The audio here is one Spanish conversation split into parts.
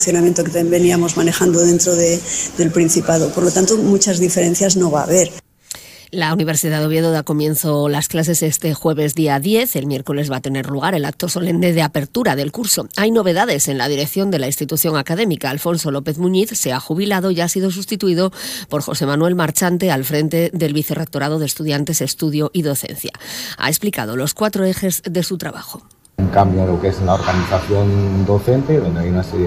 funcionamiento que veníamos manejando dentro del Principado. Por lo tanto, muchas diferencias no va a haber. La Universidad de Oviedo da comienzo las clases este jueves día 10. El miércoles va a tener lugar el acto solemne de apertura del curso. Hay novedades en la dirección de la institución académica. Alfonso López Muñiz se ha jubilado y ha sido sustituido por José Manuel Marchante al frente del Vicerrectorado de Estudiantes, Estudio y Docencia. Ha explicado los 4 ejes de su trabajo. Un cambio en lo que es la organización docente, donde hay una serie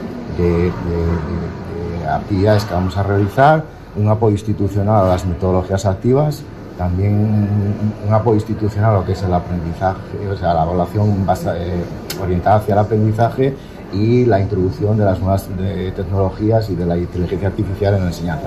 de actividades que vamos a realizar, un apoyo institucional a las metodologías activas, también un apoyo institucional a lo que es el aprendizaje, o sea, la evaluación orientada hacia el aprendizaje y la introducción de las nuevas tecnologías y de la inteligencia artificial en la enseñanza.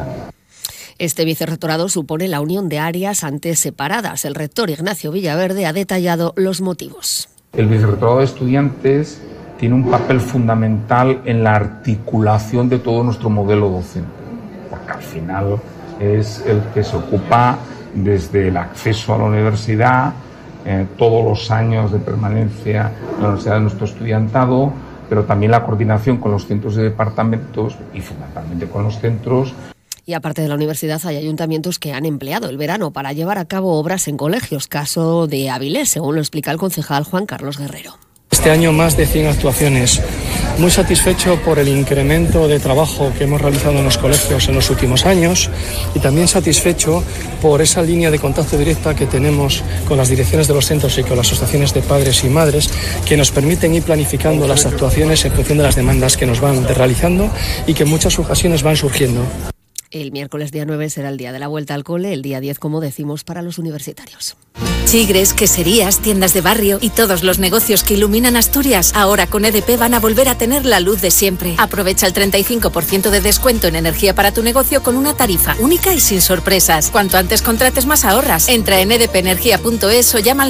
Este vicerrectorado supone la unión de áreas antes separadas. El rector Ignacio Villaverde ha detallado los motivos. El vicerrectorado de estudiantes tiene un papel fundamental en la articulación de todo nuestro modelo docente, porque al final es el que se ocupa desde el acceso a la universidad, todos los años de permanencia en la universidad de nuestro estudiantado, pero también la coordinación con los centros de departamentos y fundamentalmente con los centros. Y aparte de la universidad, hay ayuntamientos que han empleado el verano para llevar a cabo obras en colegios. Caso de Avilés, según lo explica el concejal Juan Carlos Guerrero. Este año más de 100 actuaciones. Muy satisfecho por el incremento de trabajo que hemos realizado en los colegios en los últimos años y también satisfecho por esa línea de contacto directa que tenemos con las direcciones de los centros y con las asociaciones de padres y madres que nos permiten ir planificando las actuaciones en función de las demandas que nos van realizando y que en muchas ocasiones van surgiendo. El miércoles día 9 será el día de la vuelta al cole, el día 10, como decimos, para los universitarios. Chigres, queserías, tiendas de barrio y todos los negocios que iluminan Asturias, ahora con EDP van a volver a tener la luz de siempre. Aprovecha el 35% de descuento en energía para tu negocio con una tarifa única y sin sorpresas. Cuanto antes contrates, más ahorras. Entra en edpenergia.es o llama al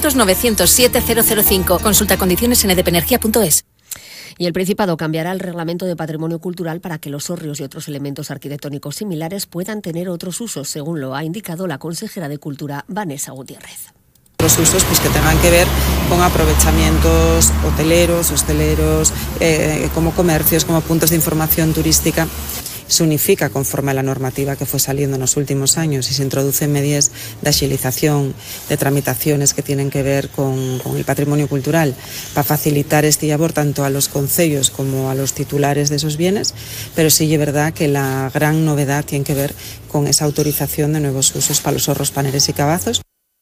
900-907-005. Consulta condiciones en edpenergia.es. Y el Principado cambiará el reglamento de patrimonio cultural para que los hórreos y otros elementos arquitectónicos similares puedan tener otros usos, según lo ha indicado la consejera de Cultura, Vanessa Gutiérrez. Los usos que tengan que ver con aprovechamientos hoteleros, hosteleros, como comercios, como puntos de información turística. Se unifica conforme a la normativa que fue saliendo en los últimos años y se introducen medidas de agilización, de tramitaciones que tienen que ver con el patrimonio cultural para facilitar este labor tanto a los concellos como a los titulares de esos bienes, pero sí es verdad que la gran novedad tiene que ver con esa autorización de nuevos usos para los horros, paneles y cabazos.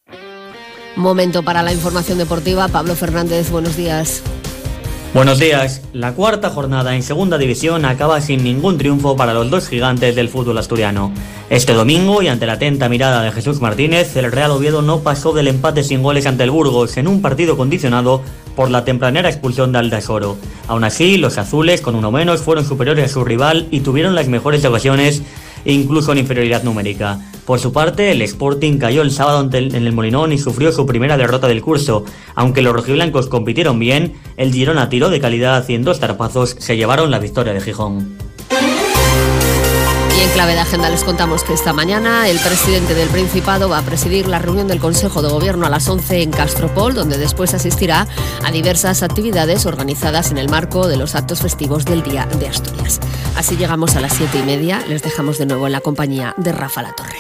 Momento para la información deportiva. Pablo Fernández, buenos días. Buenos días. La cuarta jornada en Segunda División acaba sin ningún triunfo para los dos gigantes del fútbol asturiano. Este domingo, y ante la atenta mirada de Jesús Martínez, el Real Oviedo no pasó del empate sin goles ante el Burgos en un partido condicionado por la tempranera expulsión de Aldasoro. Aún así, los azules, con uno menos, fueron superiores a su rival y tuvieron las mejores ocasiones, incluso en inferioridad numérica. Por su parte, el Sporting cayó el sábado en el Molinón y sufrió su primera derrota del curso. Aunque los rojiblancos compitieron bien, el Girona tiró de calidad y en 2 zarpazos se llevaron la victoria de Gijón. Y en clave de agenda les contamos que esta mañana el presidente del Principado va a presidir la reunión del Consejo de Gobierno a las 11 en Castropol, donde después asistirá a diversas actividades organizadas en el marco de los actos festivos del Día de Asturias. Así llegamos a las 7:30. Les dejamos de nuevo en la compañía de Rafa Latorre.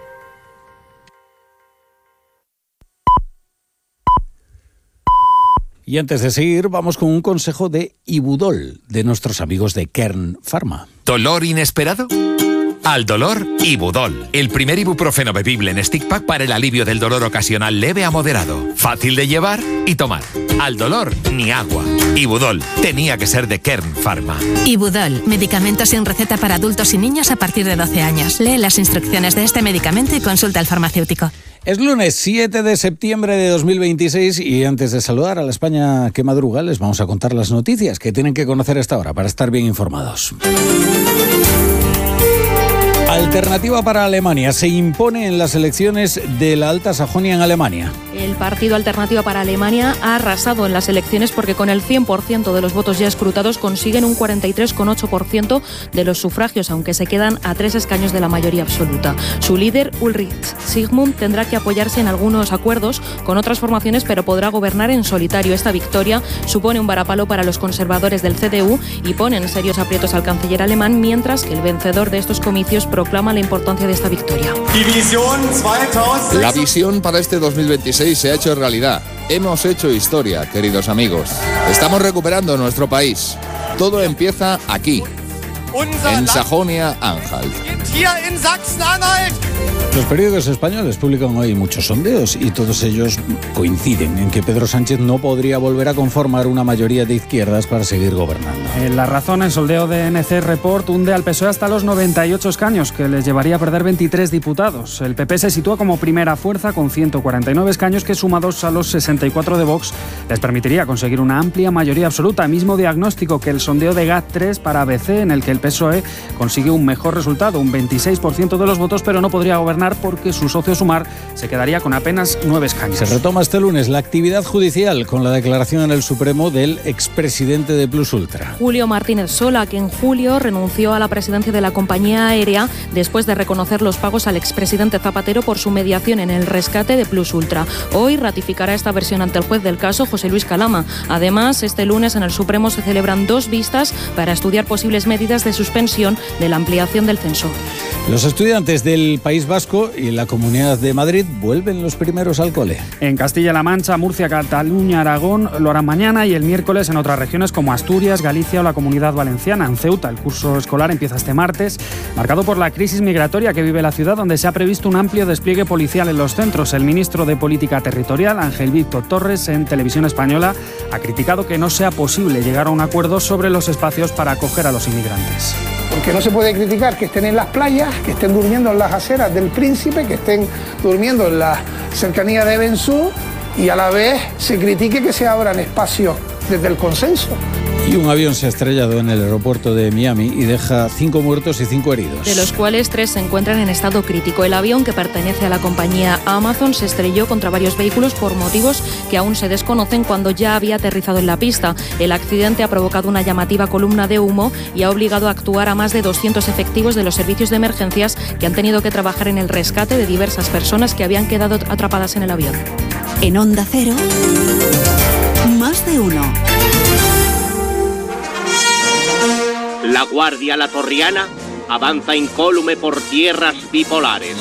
Y antes de seguir, vamos con un consejo de Ibudol, de nuestros amigos de Kern Pharma. ¿Dolor inesperado? Al dolor, Ibudol. El primer ibuprofeno bebible en stick pack para el alivio del dolor ocasional leve a moderado. Fácil de llevar y tomar. Al dolor, ni agua. Ibudol. Tenía que ser de Kern Pharma. Ibudol. Medicamento sin receta para adultos y niños a partir de 12 años. Lee las instrucciones de este medicamento y consulta al farmacéutico. Es lunes 7 de septiembre de 2026 y antes de saludar a la España que madruga, les vamos a contar las noticias que tienen que conocer a esta hora para estar bien informados. Alternativa para Alemania se impone en las elecciones de la Alta Sajonia en Alemania. El partido Alternativa para Alemania ha arrasado en las elecciones porque con el 100% de los votos ya escrutados consiguen un 43,8% de los sufragios, aunque se quedan a 3 escaños de la mayoría absoluta. Su líder, Ulrich Sigmund, tendrá que apoyarse en algunos acuerdos con otras formaciones, pero podrá gobernar en solitario. Esta victoria supone un varapalo para los conservadores del CDU y pone en serios aprietos al canciller alemán, mientras que el vencedor de estos comicios proclama la importancia de esta victoria. La visión para este 2026 se ha hecho realidad. Hemos hecho historia, queridos amigos. Estamos recuperando nuestro país. Todo empieza aquí, en Sajonia-Anhalt. Los periódicos españoles publican hoy muchos sondeos y todos ellos coinciden en que Pedro Sánchez no podría volver a conformar una mayoría de izquierdas para seguir gobernando. La Razón, el sondeo de NC Report, hunde al PSOE hasta los 98 escaños, que les llevaría a perder 23 diputados. El PP se sitúa como primera fuerza con 149 escaños que, sumados a los 64 de Vox, les permitiría conseguir una amplia mayoría absoluta. Mismo diagnóstico que el sondeo de GAT3 para ABC, en el que el PSOE consigue un mejor resultado, un 26% de los votos, pero no podría gobernar porque su socio Sumar se quedaría con apenas 9 escaños. Se retoma este lunes la actividad judicial con la declaración en el Supremo del expresidente de Plus Ultra. Julio Martínez Sola, que en julio renunció a la presidencia de la compañía aérea después de reconocer los pagos al expresidente Zapatero por su mediación en el rescate de Plus Ultra. Hoy ratificará esta versión ante el juez del caso, José Luis Calama. Además, este lunes en el Supremo se celebran 2 vistas para estudiar posibles medidas de suspensión de la ampliación del censo. Los estudiantes del País Vasco y la Comunidad de Madrid vuelven los primeros al cole. En Castilla-La Mancha, Murcia, Cataluña, Aragón lo harán mañana y el miércoles en otras regiones como Asturias, Galicia o la Comunidad Valenciana. En Ceuta, el curso escolar empieza este martes, marcado por la crisis migratoria que vive la ciudad, donde se ha previsto un amplio despliegue policial en los centros. El ministro de Política Territorial, Ángel Víctor Torres, en Televisión Española, ha criticado que no sea posible llegar a un acuerdo sobre los espacios para acoger a los inmigrantes. Porque no se puede criticar que estén en las playas, que estén durmiendo en las aceras del Príncipe, que estén durmiendo en la cercanía de Bensú y a la vez se critique que se abran espacios desde el consenso. Y un avión se ha estrellado en el aeropuerto de Miami y deja 5 muertos y 5 heridos. De los cuales 3 se encuentran en estado crítico. El avión, que pertenece a la compañía Amazon, se estrelló contra varios vehículos por motivos que aún se desconocen cuando ya había aterrizado en la pista. El accidente ha provocado una llamativa columna de humo y ha obligado a actuar a más de 200 efectivos de los servicios de emergencias que han tenido que trabajar en el rescate de diversas personas que habían quedado atrapadas en el avión. En Onda Cero, Más de Uno. La Guardia Latorriana avanza incólume por tierras bipolares.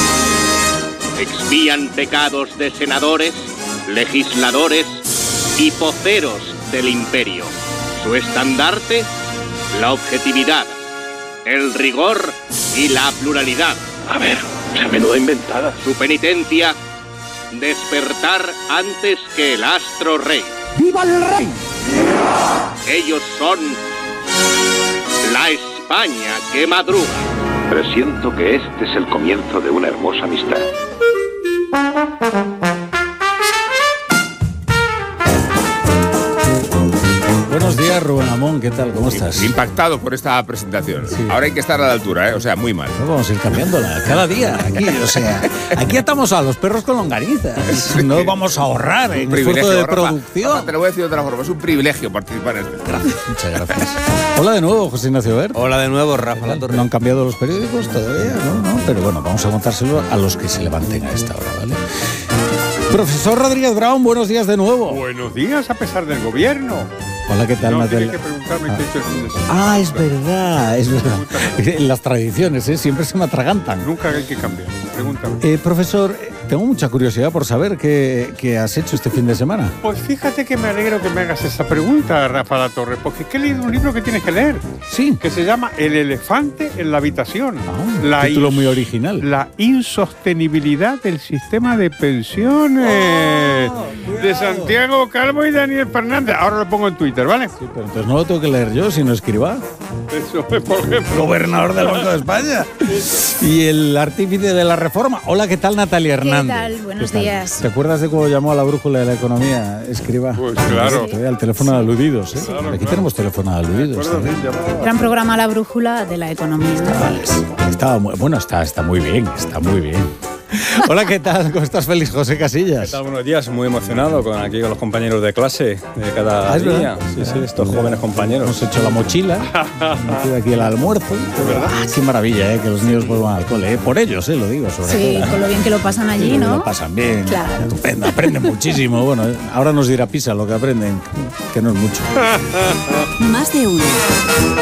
Expían pecados de senadores, legisladores y voceros del imperio. Su estandarte, la objetividad, el rigor y la pluralidad. A ver, se menuda inventada. Su penitencia, despertar antes que el astro rey. ¡Viva el rey! Ellos son la España que madruga. Presiento que este es el comienzo de una hermosa amistad. Buenos días, Rubén Amón, ¿qué tal? ¿Cómo estás? Impactado por esta presentación. Sí. Ahora hay que estar a la altura, ¿eh? O sea, muy mal. No, vamos a ir cambiándola cada día. Aquí, o sea, aquí atamos a los perros con longanizas. No vamos a ahorrar en esfuerzo de producción. Rafa, te lo voy a decir de otra forma. Es un privilegio participar en este. Gracias, muchas gracias. Hola de nuevo, José Ignacio Ver. Hola de nuevo, Rafa Latorre. No han cambiado los periódicos todavía, ¿no? Pero bueno, vamos a contárselo a los que se levanten a esta hora, ¿vale? Profesor Rodríguez Brown, buenos días de nuevo. Buenos días a pesar del gobierno. Hola, ¿qué tal, Natalia? Tiene que preguntarme qué he hecho el fin de semana. Es verdad, es verdad. Las tradiciones, siempre se me atragantan. Nunca hay que cambiar. Pregúntame. Profesor, tengo mucha curiosidad por saber qué has hecho este fin de semana. Pues fíjate que me alegro que me hagas esa pregunta, Rafa Latorre, porque he leído un libro que tienes que leer. Sí. Que se llama El elefante en la habitación. Título muy original. La insostenibilidad del sistema de pensiones. De Santiago Calvo y Daniel Fernández. Ahora lo pongo en Twitter, ¿vale? Sí, pero entonces no lo tengo que leer yo, sino Escribá. Eso es, por ejemplo. Gobernador del Banco de España. Y el artífice de la reforma. Hola, ¿qué tal, Natalia Hernández? ¿Qué tal? Buenos días. ¿Te acuerdas de cómo llamó a la brújula de la economía Escribá? Pues claro. El teléfono de aludidos, ¿eh? Claro, Aquí tenemos teléfono de aludidos. Gran programa La Brújula de la Economía. Está muy bien, está muy bien. Hola, ¿qué tal? ¿Cómo estás, Félix José Casillas? ¿Qué tal? Buenos días, muy emocionado con los compañeros de clase de cada día. Sí, estos jóvenes compañeros. Hemos hecho la mochila, metido aquí el almuerzo. Qué maravilla, que los niños vuelvan al cole. Por ellos, lo digo, sobre todo. Sí, con lo bien que lo pasan allí, ¿no? Lo pasan bien, claro. Estupendo, aprenden muchísimo. Bueno, ahora nos dirá Pisa lo que aprenden, que no es mucho. Más de uno.